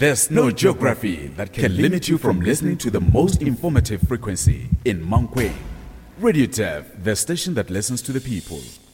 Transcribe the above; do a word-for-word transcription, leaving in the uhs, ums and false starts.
There's no geography that can limit you from listening to the most informative frequency in Mankweng. Radio Dev, the station that listens to the people.